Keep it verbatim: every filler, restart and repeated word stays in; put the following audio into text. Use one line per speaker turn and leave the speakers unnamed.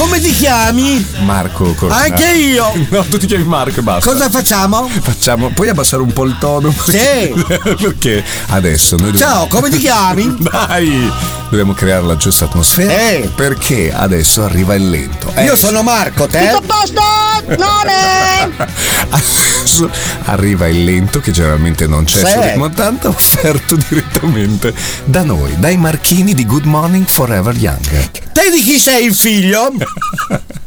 Come ti chiami?
Marco Cornaro.
Anche io.
No, tu ti chiami Marco e basta.
Cosa facciamo?
Facciamo. Puoi abbassare un po' il tono?
Sì.
Perché adesso noi dobbiamo...
Ciao, come ti chiami?
Dai, dobbiamo creare la giusta atmosfera.
Eh.
Perché adesso arriva il lento. Eh.
Io sono Marco, te?
Tutto a posto? None!
Adesso arriva il lento che generalmente non c'è
Sì.
su Ritmo ottanta, offerto direttamente da noi, dai Marchini di Good Morning Forever Young.
Te di chi sei il figlio?